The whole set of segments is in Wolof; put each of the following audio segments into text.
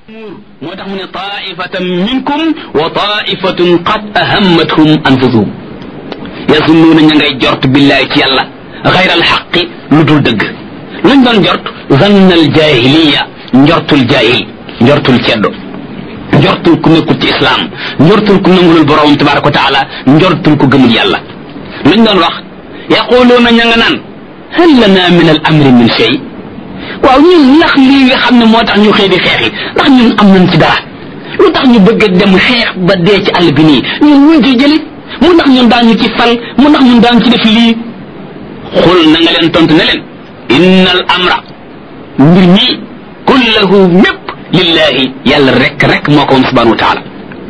moo tax mu ne taifatan minkum wa taifatun qad ahammathum anfusuhum yazunnuuna ña ngay jort billahi ci yàlla xayra alxaqi lu dul dëgg luñ doon jort zannal jahiliya njortul jahil njortul ceddo njortul ku nekkul ci islam njortul ku nangulul borom tabaraka wa taala njortul ku gëmul yàlla luñ doon wax yaquluuna ña nga naan hal lana min al amri min shay waaw ñun ndax lii nga xam ne moo tax ñu xëy di xeex yi ndax ñun am nañ ci dara lu tax ñu bëgg a dem xeex ba dee ci àll bi nii ñun luñ ci jëli mu ndax ñun daan ñu ci fal mu ndax ñun daan ci def lii xul na nga leen tontu ne leen inna al amra mbir mi kullahu mépp lillahi yàlla rek moo ko woon subhanahu wa taala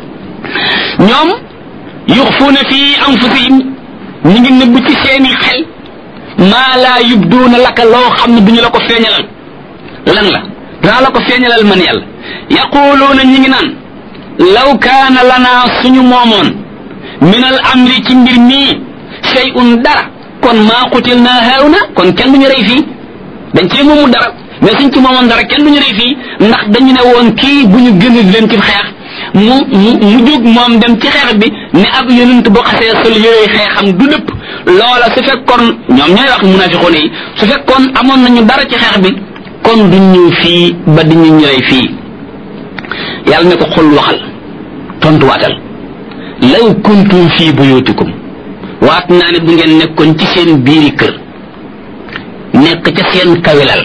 ñoom yuxfuuna fi anfusihim ñu ngi nëbb ci seeni xel maa laa yubduuna laka loo xam ne duñu la ko feeñalal lan la danaa la ko feeñalal man yàlla yaquluuna ñi ngi naan law kaana lanaa suñu moomoon min al amri ci mbir mii shay'un dara kon maa qutilna haawna kon kenn duñu rey fii dañ cee moomu dara mais suñ ci moomoon dara kenn duñu rey fii ndax dañu ne woon kii bu ñu gën di leen ci xeex mu jóg moom dem ci xeex bi ne ab yonent boo xasee sol yooyu xeexam du dëpp loola su fekkoon ñoom ñooy wax munafiqoon yi su fekkoon amoon nañu dara ci xeex bi kon duñ ñëw fii ba di ñu ñëwee fii yàlla ne ko xul waxal tontuwaatal law kuntum fii buyutikum waat naa ne bu ngeen nekkoon ci seen biiri kër nekk ca seen kawilal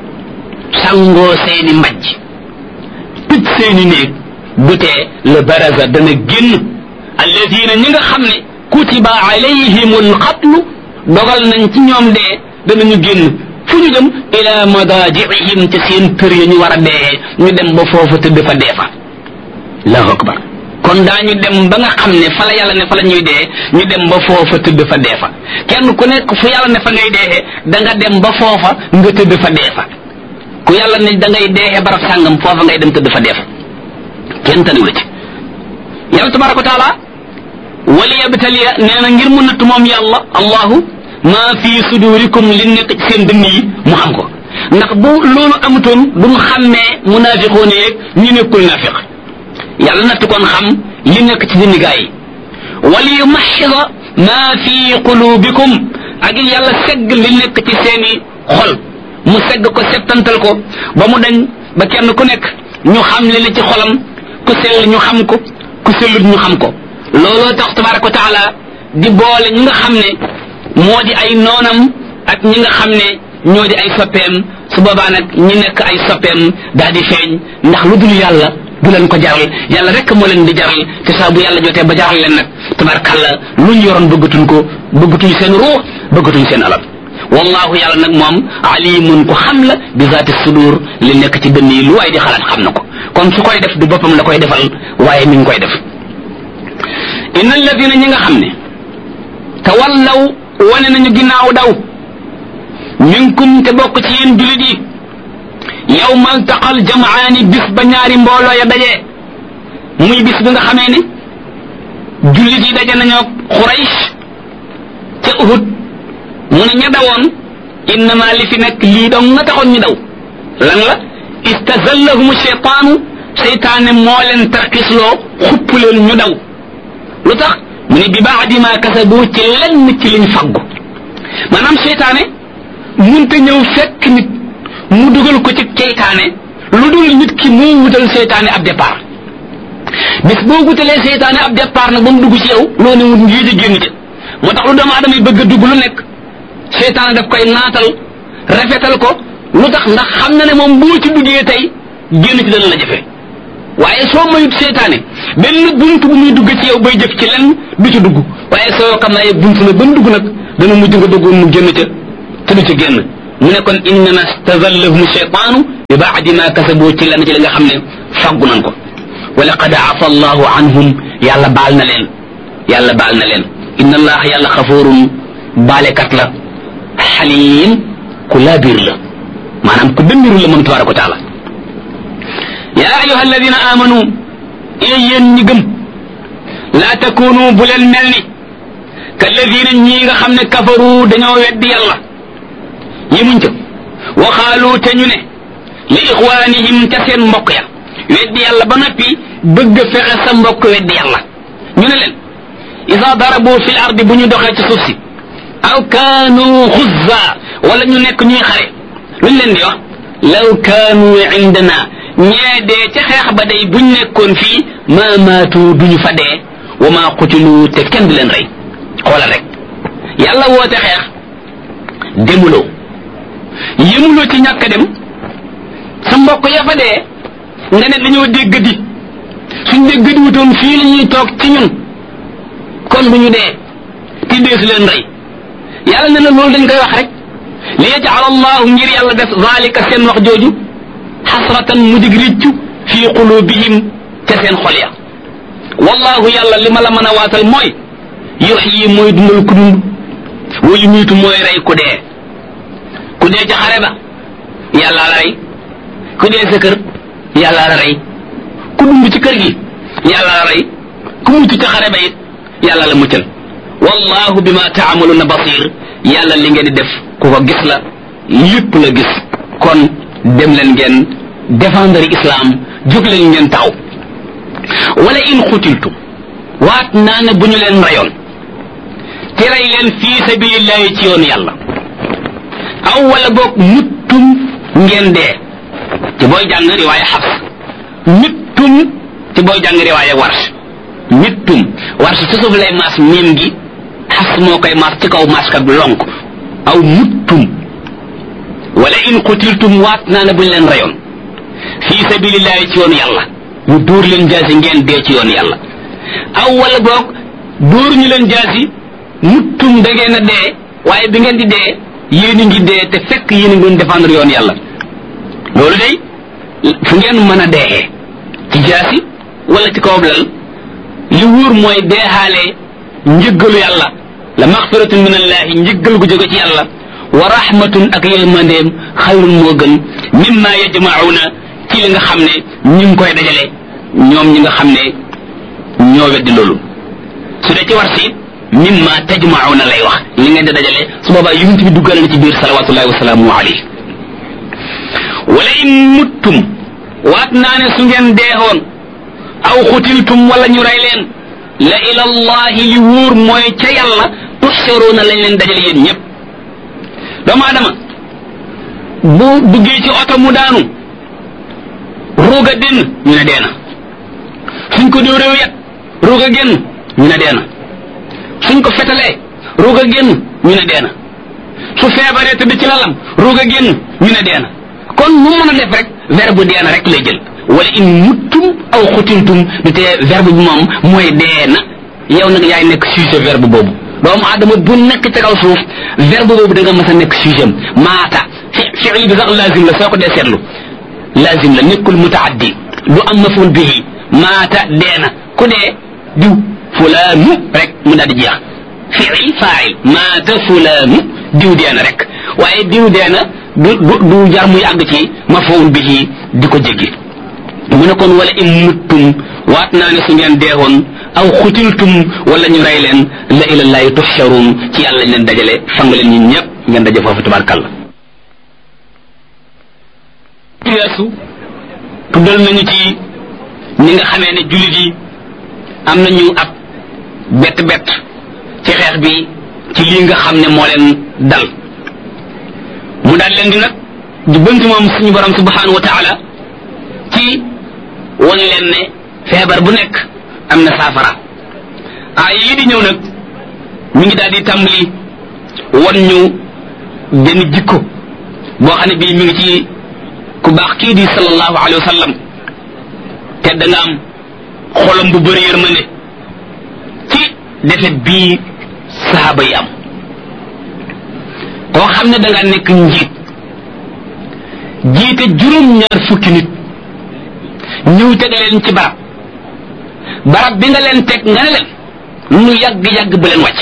sangoo seeni mbajj tëj seeni néeg du tee le baraza dana génn alladina ñi nga xam ne kutiba alayhimul qatlu dogal nañ ci ñoom dee danañu génn fu ñu dem ila madaji'ihim ca seen kër ya ñu war a dee ñu dem ba foofa tëdd fa dee fa allahu akbar kon daañu dem ba nga xam ne fa la yàlla ne fa la ñuy dee ñu dem ba foofa tëdd fa dee fa kenn ku nekk fu yàlla ne fa ngay dee da nga dem ba foofa nga tëdd fa dee fa ku yàlla ne da ngay dee barab sàngam foofa ngay dem tëdd fa dee fa kenn taniw la ci yàlla tabaraka wa taala wali yabtaliya nee na ngir mu natt moom yàlla allahu maa fi sudurikum li nekk ci seen dënn yi mu xam ko ndax bu loolu amutoon duñ xàmmee munafiqoon yeeg ñu nekkul nafiq yàlla natt kon xam li nekk ci dënn gaa yi wali yumaxida maa fi qulubikum ak yàlla segg li nekk ci seeni xol mu segg ko settantal ko ba mu dañ ba kenn ku nekk ñu xam li ne ci xolam ku sell ñu xam ko ku sellut ñu xam ko looloo tax tabaraka wa taala di boole ñi nga xam ne moo di ay noonam ak ñi nga xam ne ñoo di ay soppeem su boobaa nag ñi nekk ay soppeem daal di feeñ ndax lu dul yàlla du leen ko jaral yàlla rek moo leen di jaral te saa bu yàlla jotee ba jaral leen nag tabarakalla lu ñu yoroon bëggatuñ ko bëggatuñ seen ruux bëggatuñ seen alal wallahu yàlla nag moom alimun ko xam la bi zaati sudur li nekk ci dënn yi lu waay di xalaat xam na ko kon su koy def du boppam la koy defal waaye mi ngi koy def inna alladina ñi nga xam ne tawallaw wane nañu ginnaaw daw minkum te bokk ci yéen julit yi yawmal taqal jamaani bis ba ñaari mbooloo ya dajee muy bis bi nga xamee ne julit yi daje nañoo Quraysh ca Uhud mu ne ña dawoon innama li fi nekk lii dong nga taxoon ñu daw lan la istazallahum shaytaanu seytaane moo leen tarkisloo xupp leen ñu daw lu tax mu ne bi baadi ma kasabu ci lenn ci liñ faggu maanaam seytaane munte ñëw fekk nit mu dugal ko ci seytaane lu dul nit ki moo wutal seytaane ab départ bis boo wutalee seytaane ab départ nag ba mu dugg ci yow loo ne wut ngii di génn ca moo tax lu doomu aadama yi bëgg a dugg lu nekk seytaane daf koy naatal rafetal ko lu tax ndax xam na ne moom boo ci duggee tey génn ci dana la jafe waaye soo mayut seytaane benn buntu bu muy dugg ci yow bay jëf ci lenn du ci dugg waaye soo xam ne buntu la ban dugg nag dana mujj nga dugg mu génn ca te du ci génn mu ne kon innama stazallahum shaytaanu bi baadi ma kasaboo ci lenn ci li nga xam ne faggu nan ko wa laqad afa allahu anhum yàlla baal na leen inna allaha yàlla xafuurun baalekat la xaliim ku laabiir la maanaam ku dëmbiru la moom tabaraka wa taala yaa ayuha alladina amanu yéen ñi gëm laa takunu bu leen mel ni kalladina ñii nga xam ne kafaru dañoo weddi yàlla yemuñ ca waxaalu te ñu ne li ixwaanihim ca seen mbokk ya weddi yàlla ba noppi bëgg fexe sa mbokk weddi yàlla ñu ne leen isa darabu fil ardi bu ñu doxee ci suuf si aw kaanu xuzza wala ñu nekk ñuy xare luñ leen di wax law kaanu indana ñee dee ca xeex ba day buñ nekkoon fii ma maatu duñu fa dee wa ma qutilu te kenn du leen rey xoolal rek yàlla woote xeex demuloo yëmuloo ci ñàkk dem sa mbokk ya fa dee nga ne dañoo déggadi suñ déggadi wutoon fii la ñuy toog ci ñun kon bu ñu dee ti deesu leen rey yàlla ne la loolu dañ koy wax rek li yaj'al allahu ngir yàlla def zalika seen wax jooju xasratan mu dig riccu fii qulubihim ca seen xol ya wallahu yàlla li ma la mën a waatal mooy yuhyi mooy dundal ku dund wa yumiitu mooy rey ku dee ca xare ba yàlla la rey ku dee sa kër yàlla la rey ku dund ci kër gi yàlla la rey ku mucc ca xare ba it yàlla la muccal wallahu bima ta'maluna basir yàlla li ngeen di def ku ko gis la lépp la gis kon dem leen ngeen défendre islam jóg leen ngeen taxaw wala in xutiltum waat naa ne bu ñu leen rayoon te rey leen fii sabilillahi ci yoon yàlla aw wala boog muttum ngeen dee ci booy jàng riwaaya Hafs mittum ci booy jàng riwaaya Warsh mittum Warsh ci suuf lay maas miim gi Hafs moo koy maas ci kaw maas kat lonk aw muttum wala in qutiltum waat naa ne bu ñu leen rayoon fii sabilillahi ci yoon yàlla ñu dóor leen jaasi ngeen dee ci yoon yàlla aw wala boog dóor ñu leen jaasi muttum da ngeen a dee waaye bi ngeen di dee yéen a ngi dee te fekk yéen a ngi doon défendre yoon yàlla loolu day fu ngeen mën a dee ci jaasi wala ci kaw lal li wóor mooy deexaale njëggalu yàlla la maxfiratun min allahi njëggal gu jóge ci yàlla wa rahmatun ak yërmandeem xayrun moo gën mimma yajmauna ci li nga xam ne ñu ngi koy dajale ñoom ñi nga xam ne ñoo weddi loolu su dee ci war si mimma tajmauna lay wax li ngeen di dajale su boobaa yonent bi duggal na ci biir salawatullahi wa salaamu alayhi wala in muttum waat naa ne su ngeen deexoon aw xutiltum wala ñu rey leen la ila allahi li wóor mooy ca yàlla tuxsharuuna lañ leen dajale yéen ñëpp doomu adama bu duggee ci oto mu daanu ruuga dénn ñu ne deena suñ ko dóoree yet ruuga génn ñu ne deena suñ ko fetalee ruuga génn ñu ne deena su feebaree tëdd ci lalam ruuga génn ñu ne deena kon mu mën a def rek verbe deena rek lay jël wala in muttum aw xutiltum du tee verbe bi moom mooy deena yow nag yaay nekk sujet verbe boobu doomu adama bu nekk ca kaw suuf verbe boobu da nga mës a nekk sujet maata fi'il bi sax lazim la soo ko dee seetlu lazim la nekkul mutaaddi du am maful bihi maata deena ku dee diw fulaanu rek mu daal di jeex fi'il fa'il maata fulaanu diw deena rek waaye diw deena du jar muy àgg ci maful bihi di ko jéggi mu ne kon wala in muttum waat naa ne su ngeen deewoon aw xutiltum wala ñu rey leen la ilallahi tuhsharun ci yàlla leen dajale fang leen ñun ñëpp ngeen daje foofu tabarkalla yeesu tuddal nañu ci ñi nga xamee ne jullit yi am nañu ab bett ci xeex bi ci lii nga xam ne moo leen dal mu daal leen di nag di bënt moom suñu borom subhanahu wa taala ci wan leen ne feebar bu nekk am na saafara yi di ñëw nag mi ngi daal di tàmbali wan ñu benn jikko boo xam ne bii mi ngi ci ku baax kii di sallallahu alayhi wa sallam te da nga am xolam bu bëri yërmande ci defet bii sahaaba yi am koo xam ne da nga nekk njiit jiite juróom-ñaar fukki nit ñëw teg leen ci barab bi nga leen teg nga ne leen lu yàgg-yàgg bu leen wàcc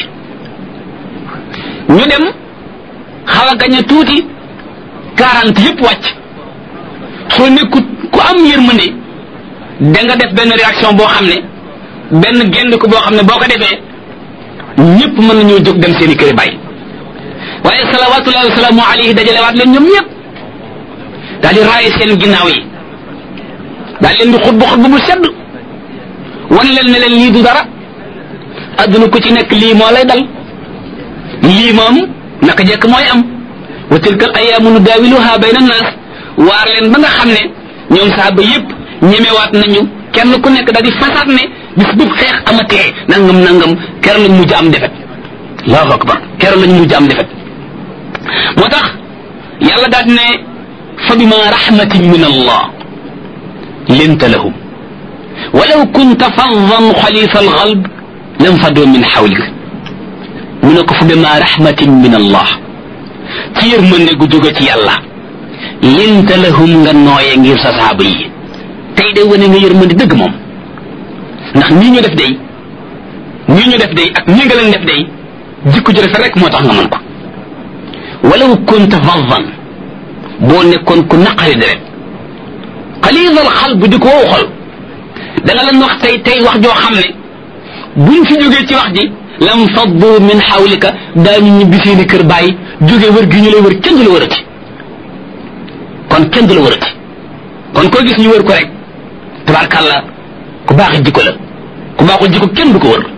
ñu dem xaw a gañ a tuuti 40 yëpp wàcc soo nekkut ku am yërmande da nga def benn réaction boo xam ne benn génn ko boo xam ne boo ko defee ñëpp mën nañoo jóg dem seeni kër bàyyi waaye salawatullahi wa salaamu alayhi dajalewaat leen ñoom ñëpp daal di raay seen ginnaaw yi daal leen di xutbu bu sedd wan leen ne leen lii du dara adduna ku ci nekk lii moo lay dal lii moom naka jekk mooy am wa tilka al ayaamu nudaawiluha bayna naas waar leen ba nga xam ne ñoom saaba yépp ñemewaat nañu kenn ku nekk daal di fasaat ne bis bu xeex amatee nangam keroog lañ mujj am defet allahu akbar keroog lañ mujj am defet moo tax yàlla daal ne fa bima rahmatin min allah linta lahum walaw kunta faddan xalifa alxalb lam fadoo min xawlik mu ne ko fa bima rahmatin min allah ci yërmande gu jóge ci yàlla linta lahum nga nooye ngir sa saaba yi tey day wane nga yërmande dëgg moom ndax nii ñu def day ak nii nga leen def day jikko ju rafet rek moo tax nga mën ko walaw kunta faddan boo nekkoon ku naqari deret xaliisal xal bu di ko wow xol da nga leen wax tey wax joo xam ne buñ fi jógee ci wax ji lam faddu min xawlika daañu ñibbi seeni kër bàyyi jóge wër gi ñu lay wër kenn du la wërati kon koo gis ñu wër ko rek tabarkàlla ku baax jikko la ku baaxul jikko kenn du ko wër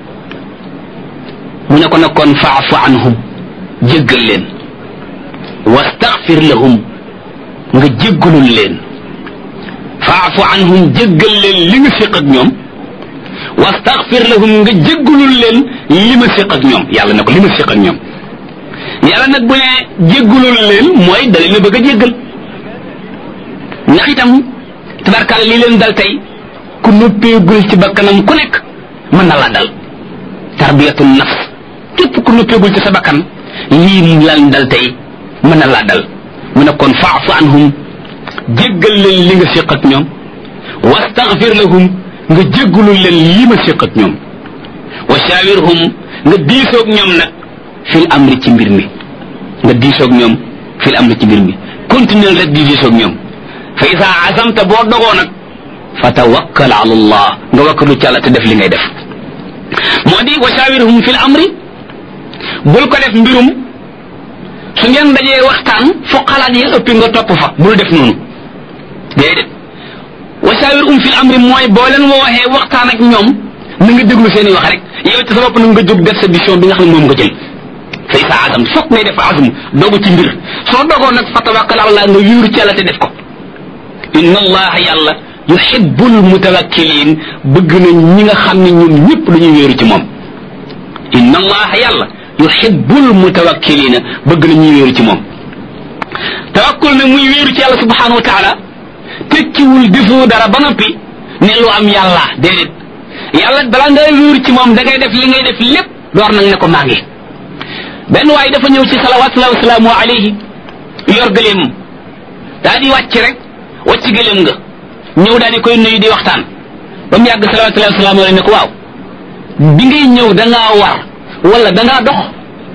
mu ne ko nag kon faafu anhum jéggal leen wastaghfir lahum nga jéggalul leen faafu anhum jéggal leen li nga séq ak ñoom wastaghfir lahum nga jéggalul leen li ma séq ak ñoom yàlla ne ko li ma séq ak ñoom yàlla nag bu ne jéggalul leen mooy da leen a bëgg a jéggal ndax itam tabarkàlla lii leen dal tey ku noppeegul ci bakkanam ku nekk mën na laa dal tarbiyatu nafs képp ku noppeegul ci sa bakkan lii lan dal tey mën na laa dal mu ne kon faafu anhum jéggal leen li nga séq ak ñoom wastaghfir lahum nga jéggalul leen li ma séq ak ñoom wa shawirhum nga diisoog ñoom nag fil amri ci mbir mi nga diisoog ñoom fil amri ci mbir mi continuer rek di diisoog ñoom fa isa azamta boo dogoo nag fa tawakkal ala allah nga wakkalu ci Yàlla te def li ngay def moo di wa shawirhum fil amri bul ko def mbirum su ngeen dajee waxtaan fo xalaat yi ëppi nga topp fa bul def noonu déedéet wa shawirhum fil amri mooy boo leen waxee waxtaan ak ñoom na nga déglu seen i wax rek yow ci sa bopp na nga jóg def sa décision bi nga xam ne moom nga jël fa isa azam fokk ngay def azm dogu ci mbir soo dogoo nag fa tawakkal ala allah nga yuuru ci Yàlla te def ko inna allaha yàlla yuhibbul mutawakkilin bëgg na ñi nga xam ne ñoom ñëpp dañuy wéeru ci moom inna allaha yàlla yuhibbul mutawakkilina bëgg na ñuy wéeru ci moom tawakkul nag muy wéeru ci Yàlla subhanahu wa taala tekkiwul defoo dara ba noppi ne lu am yàlla déedéet yàlla balaa ngay wéeru ci moom da ngay def li ngay def lépp door nag ne ko maa ngi benn waay dafa ñëw ci salawatullahi wasalaamu alayhi yor gëleem daa di wàcc rek wàcc gëleem nga ñëw daal di koy nuyu di waxtaan ba mu yàgg salawatullahi wasalaamu alayhi ne ko waaw bi ngay ñëw da ngaa war wala da ngaa dox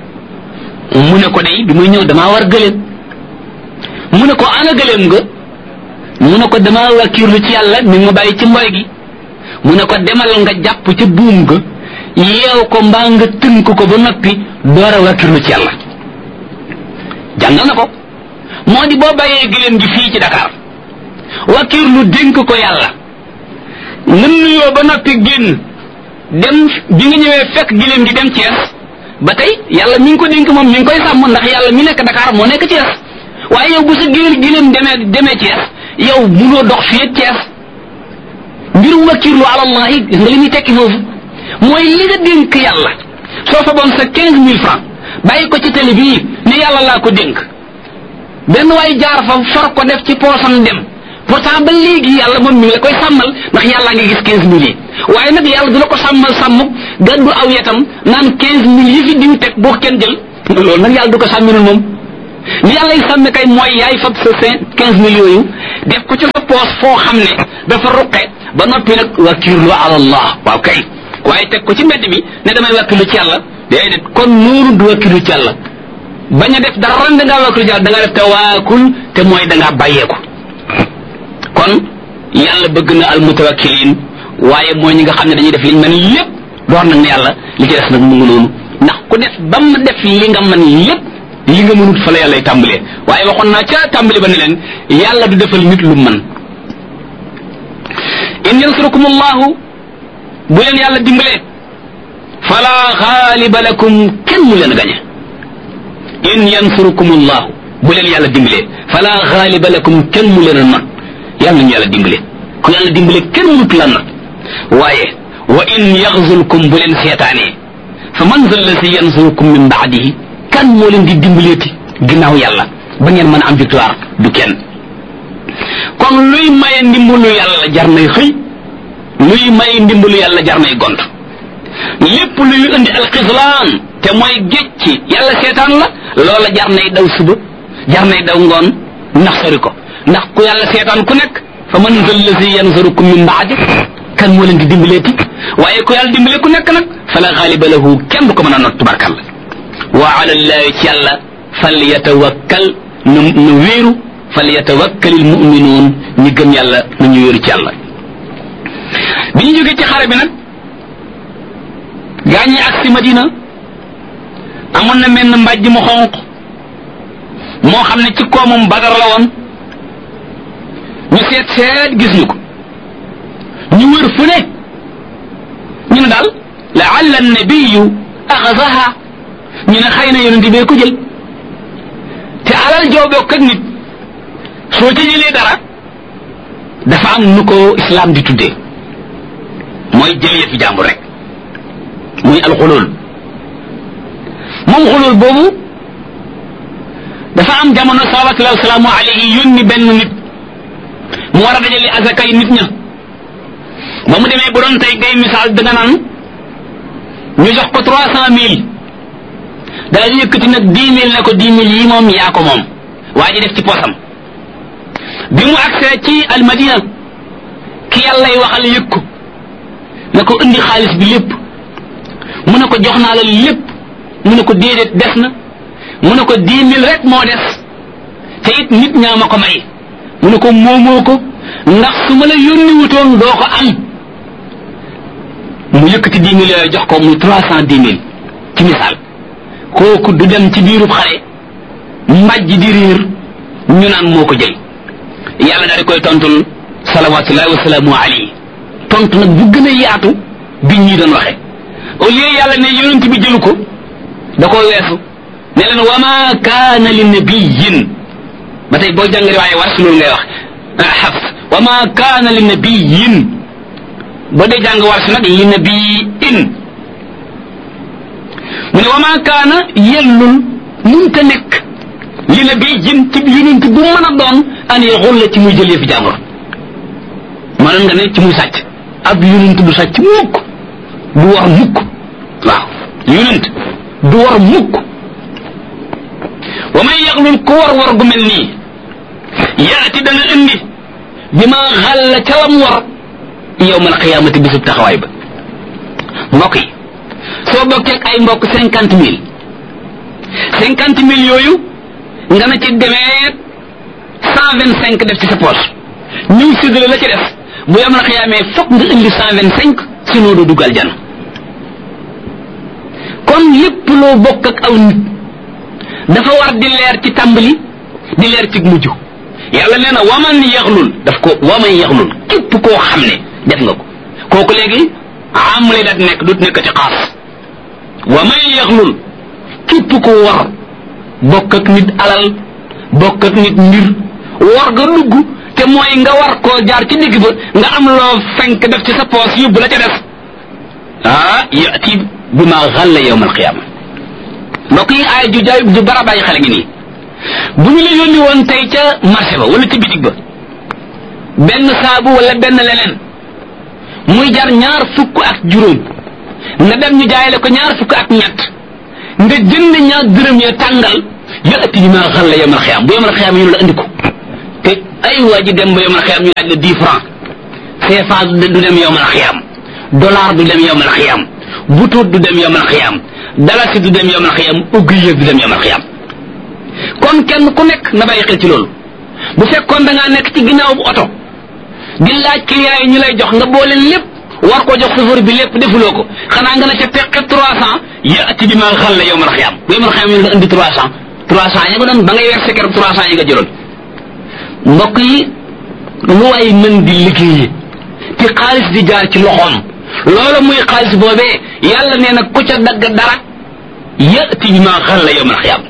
mu ne ko day bi muy ñëw damaa war gëleem mu ne ko ana gëleem nga mu ne ko damaa wakiirlu ci Yàlla mi ma bàyyi ci mboy gi mu ne ko demal nga jàpp ca buum ga yeew ko mbaa nga tënk ko ba noppi door a wakiirlu ci Yàlla jàngal na ko moo di boo bàyyee gëléem gi fii ci Dakar wakiirlu dénk ko Yàlla nga nuyoo ba noppi génn dem bi nga ñëwee fekk gëléem gi dem Thiès ba tey Yàlla mi ngi ko dénk moom mi ngi koy sàmm ndax Yàlla mi nekk Dakar moo nekk Thiès waaye yow bu sa gëléem demee Thiès yow munoo dox fii Thiès mbirum wakiirlu ala Allah yi gis nga li muy tekki foofu mooy li nga dénk Yàlla soo fa boon sa 15 000 francs bàyyi ko ci télé bii ne Yàlla laa ko dénk benn waay jaar fa for ko def ci poosam dem pourtant ba léegi Yàlla moom mi ngi la koy sàmmal ndax Yàlla ngi gis 15 000 yi waaye nag Yàlla du la ko sàmmal sàmm gàddu aw yetam naan 15 000 yi fi diw teg boo kenn jël loolu nag Yàlla du ko sàmminul moom li Yàlla yi sàmm kay mooy yaay fab sa 15 000 yooyu def ko ci sa poos foo xam ne dafa ruqe ba noppi nag wakiirlu ala Allah waaw kay waaye teg ko ci mbedd mi ne damay wakiirlu ci Yàlla déedéet kon noonu du wakiirlu ci Yàlla bañ a def dara da ngaa wakiirlu ci Yàlla da ngaa def tawaakul te mooy da ngaa bàyyeeku kon Yàlla bëgg na al mutawakkiliin waaye mooy ñi nga xam ne dañuy def liñ mën lépp door nag ne Yàlla li ci des nag mu ngi noonu ndax ku def ba mu def li nga mën lépp li nga mënut fa la Yàlla tàmbalee waaye waxoon naa ca tàmbali ba ne leen Yàlla du defal nit lu mën in yansurukum allahu bu leen yàlla dimbalee fala xaaliba lakum kenn mu leen gañe in yansurukum allahu bu leen yàlla dimbalee fala xaaliba lakum kenn mu leen a not yàlla nañu yàlla dimbale ku yàlla dimbale kenn mënut la not waaye wa in yaxzulkum bu leen seetaanee fa man zal lazi yansurukum min baadihi kan moo leen di dimbaleeti ginnaaw yàlla ba ngeen mën a am victoire du kenn kon luy maye ndimbalu yàlla jar nay xëy luy maye ndimbalu yàlla jar nay gont lépp luy indi alxislaan te mooy géej ci yàlla seetaan la loola jar nay daw suba jar nay daw ngoon ndax sori ko ndax ku yàlla seetaan ku nekk fa man zal lazi yansurukum min baadi kan moo leen di dimbaleeti waaye ku yàlla dimbale ku nekk nag fala xaaliba lahu kenn du ko mën a not tubarkalla wa ala llahi ci yàlla fal yatawakkal nu wéeru fal yatawakkalil muminuun ñi gëm yàlla nañu wéeru ci yàlla bi ñu jógee ci xare bi nag gaañi ak si Madina amoon na menn mbàjj mu xonq moo xam ne ci koomam Badar la woon ñu seet gis ñu ko ñu wër fu ne ñu ne daal laalla nabiyu axasaha ñu ne xëy na yonent bee ko jël te alal joo bokk ak nit soo ci jëlee dara dafa am nu ko islam di tuddee mooy jël yëfi jàmbur rek muy alxulul moom xulul boobu dafa am jamono salawatullahi wa salaamu alayhi yónni benn nit mu war a dajale azakay nit ña ba mu demee bu doon tey gay misaal da nga naan ñu jox ko 300,000 daal di yëkkati nag 10,000 ne ko 10,000 yi moom yaa ko moom waa ji def ci poosam bi mu agsee ci almadina ki yàllay waxal yëg ko ne ko indi xaalis bi lépp mu ne ko jox naa la lépp mu ne ko déedéet des na mu ne ko 10,000 rek moo des te it nit ñaa ma ko may mu ne ko moomoo ko ndax su ma la yónni wutoon doo ko am mu yëkkati 10,000 yooyu jox ko muy 310,000 ci misaal kooku du dem ci biirub xare mbàjj di riir ñu naan moo ko jël yàlla daal di koy tontul salawatullahi wa salaamu alayhi tontu nag bu gën a yaatu bi ñii doon waxe au lieu yàlla ne yonent bi jëlu ko da koo weesu ne leen wa ma kaana li nabiyin ba tey boo jàng waaye war si loolu ngay wax xafs wa ma kaana li nabiyin boo dee jàng war si nag li nabiyin mu ne wa ma kaana yellul munta nekk li nabiyin ci yonent bu mën a doon an yaxulla ci muy jël yëfi jàmbur mënoon nga ne ci muy sàcc ab yonent du sàcc mukk du war mukk waaw yonent du war mukk wa man yaxlul ku war gu mel nii yaati dana indi bi ma xàll ca lam war yawmal qiyaamati bisub taxawaay ba mbokk yi soo bokkee ak ay mbokk 50,000 50,000 yooyu nga na ci demee 125 def ci sa poche ñëw séddale la ci def bu yawmal qiyaamee fokk nga indi 125 sinon doo dugg aljana kon lépp loo bokk ak aw nit dafa war di leer ci tàmbali di leer ci mujj yàlla nee na waman yaxlul daf ko waman yaxlul képp koo xam ne def nga ko kooku léegi am lay dat nekk dut nekk ci xaas waman yaxlul képp ko war bokk ak nit alal bokk ak nit mbir war nga dugg te mooy nga war koo jaar ci digg ba nga am loo fenk def ci sa poos yóbbu la ca def yati bi ma xalla yawm alqiyama mbokk yi ay ju bara bàyyi xale ngi nii bu ñu la yónni woon tey ca marché ba wala ca bitig ba benn saabu wala benn leneen muy jar 20 nga dem ñu jaayale ko 20 nga jënd ñaar dërëm ya tàngal yati bi ma xalla yawm alqiyama bu yawm alqiyama ñu la andi ko te ay waa ji dem ba yawm alqiyama ñu laaj la 10 francs CFA du dem yawm alqiyama dollar du dem yawm alqiyama butuut du dem yawm alqiyama dalasi du dem yawmal xiyam uggiyee du dem yawmal xiyam kon kenn ku nekk na bàyyi xel ci loolu bu fekkoon da ngaa nekk ci ginnaaw bu oto di laaj client yi ñu lay jox nga boole lépp war koo jox chauffeur bi lépp defuloo ko xanaa nga ne ca teqe 300 yaati bi ma xalla yawmal xiyam bu yawmal xiyam ñu nga indi 300 ya nga doon ba ngay weer seker 300 yi nga jëloon mbokk yi lu waay mën di liggéeyee te xaalis di jaar ci loxoom loola muy xaalis boobee yàlla nee na ku ca dagg dara yati bi ma xalla yawmal xiyaam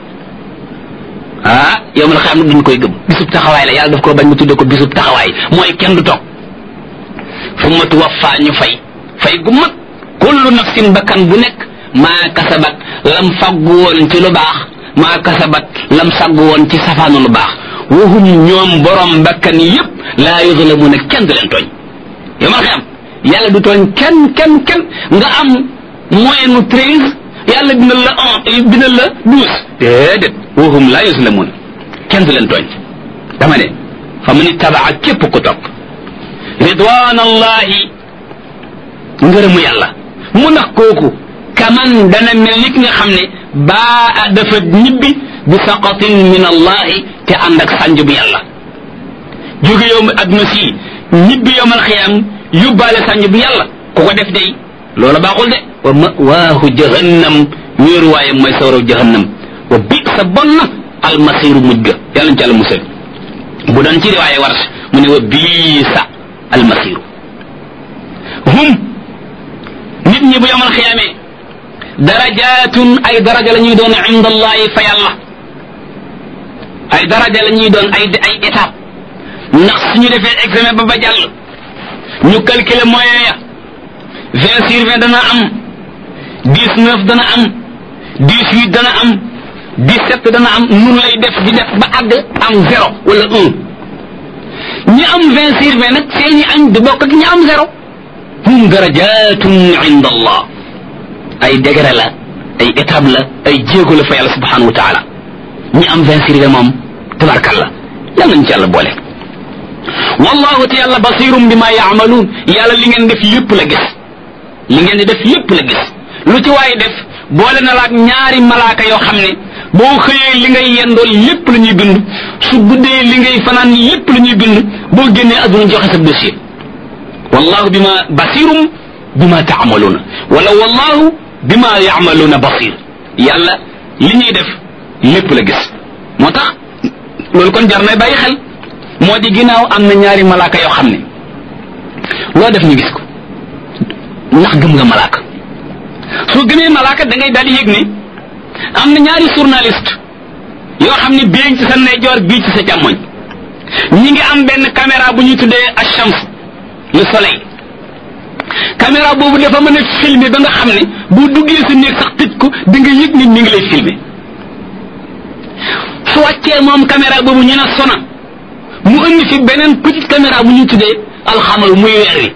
yawmal xiyaam nag duñ koy gëm bisub taxawaay la yàlla daf koo bañ mu tudde ko bisub taxawaay mooy kenn du toog fu ma tuwaffa ñu fay gu mag kullu nafsin bakkan bu nekk maa kasabat lam faggu woon ci lu baax maa kasabat lam saggu woon ci safaanu lu baax wahum ñoom borom bakkan yépp laa yuzlamuna kenn du leen tooñ yawmal xiyaam yàlla du tooñ kenn nga am moyenne 13 yàlla bindal la 1 bindal la 12 déedéet wahum laa yuzlamuna kenn du leen tooñ dama ne fa man ittabaa képp ku topp ridwanallahi ngërëmu yàlla mu nax kooku kaman dana mel ni ki nga xam ne baa dafa ñibbi bi saqatin min allahi te ànd ak sànj bu yàlla jóge yow adduna si ñibbi yowmal xiyaam yóbbaale sànj bu yàlla ku ko def day loola baaxul de wa mawaahu jahannam wéeruwaayam mooy sawraw jahannam wa bi sa bon na almasiru mujj ga yàlla ci àlla musal bu doon ci riwaaye warsh mu ne wa bii sa almasiru hum nit ñi bu yowmal xiyaamee darajaatun ay daraja la ñuy doon inda allahi fa yàlla ay daraja la ñuy doon ay étape ndax suñu defee examen ba jàll ñu calculer moyen ya 20 sur 20 dana am 19 dana am 18 dana am 17 dana am nun lay def di def ba àgg am 0 wala 1 ñi am 20 sur 20 nag seeni añ di bokk ak ñi am 0 hum darajatun inda allah ay degré la ay étape la ay jéego la fa yàlla subhanahu wa taala ñi am 20 sur 20 moom tabarkalla yàlla nañ ci yàlla boole wallahu te yàlla basirum bima yaamaluun yàlla li ngeen def lépp la gis li ngeen di def lépp la gis lu ci waaye def boole na la ak ñaari malaaka yoo xam ne boo xëyee li ngay yendool lépp la ñuy bind su guddee li ngay fanaan lépp la ñuy bind boo génnee adduna joxe sa dossier wallahu bima basirum bima taamaluuna wala wallahu bima yaamaluuna basir yàlla li ñuy def lépp la gis moo tax loolu kon jar na bàyyi xel moo di ginnaaw am na ñaari malaaka yoo xam ne loo def ñu gis ko ndax gëm nga malaaka soo gëmee malaaka da ngay daal di yëg ne am na ñaari journaliste yoo xam ne bii ci sa ndeyjoor bii ci sa càmmoñ ñi ngi am benn caméra bu ñuy tuddee ash-shams le soleil caméra boobu dafa mën a filmer ba nga xam ne bu duggee sa néeg sax tëj ko di nga yëg ne mi ngi lay filmer su wàccee moom caméra boobu ñu ne sona mu indi fi beneen petite caméra bu ñuy tuddee alxamal muy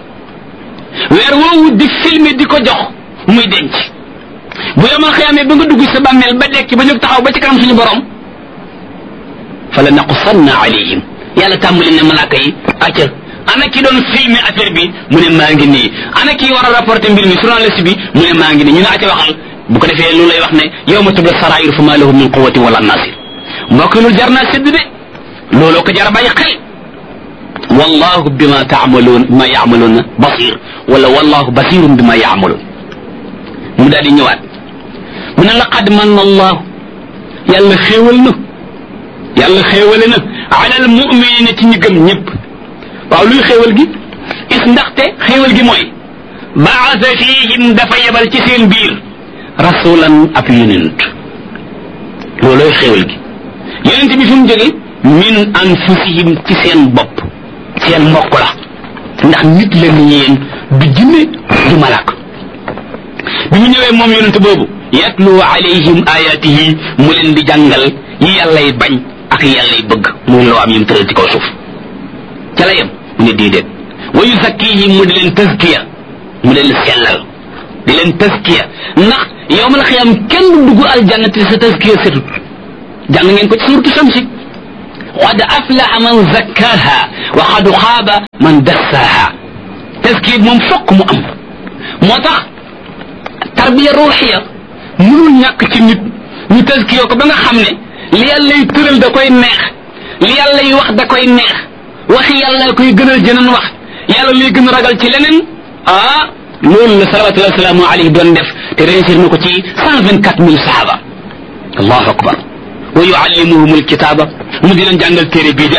weer woowu di filmer di ko jox muy denc bu yomal xiyaamee ba nga dugg sa bàmmeel ba dekki ba jóg taxaw ba ci kanam suñu borom fa la naqussanna alayhim yàlla tàmbali ne malaaka yi acca ana ki doon filmer affaire bi mu ne maa ngi nii ana ki war a rapporter mbir mi journaliste bi mu ne maa ngi nii ñu ne acca waxal bu ko defee lu lay wax ne yawma tubla sarair fa ma lahu min quwwatin wala nasir mbokk lu jar naa sédd de looloo ko jar a bàyyi xel wallahu bima taamaluun bima yaamaluuna basir wala wallahu basirun bima yaamaluun mu daal di ñëwaat mu ne laqad manna allahu yàlla xéewal na yàlla xéewale na ala al muminina ci ñi gëm ñëpp waaw luy xéewal gi is ndaxte xéewal gi mooy baasa fihim dafa yebal ci seen biir rasulan ab yonent loolooy xéewal gi yonent bi fu mu jóge min anfusihim ci seen bopp seen mbokk la ndax nit la ni yéen du jinne du malaak bi mu ñëwee moom yonent boobu yatlu alayhim ayatihi mu leen di jàngal yi yàllay bañ ak yàllay bëgg muy loo am yim tëral ci kaw suuf ca la yem mu ne déedéet wa yuzakkihim mu di leen tazkiya mu leen sellal di leen tazkiya ndax yawmal xiyaam kenn du dugg aljanna te sa tazkiya setut jàng ngeen ko ci suuratu Shamsi qad aflaha man zakkaha wa qad xaaba man dassaha tazkiya moom fokk mu am moo tax tarbiya ruuxiya mënul ñàkk ci nit ñu tazkiya ko ba nga xam ne li yàllay tëral da koy neex li yàllay wax da koy neex waxi yàlla koy gënal jëneen wax yàlla lay gën a ragal ci leneen loolu la salawatullahi wa salaamu alayhi doon def te réussir na ko ci 124 000 sahaba allahu akbar wa yuallimuhum alkitaba mu di leen jàngal téere bii di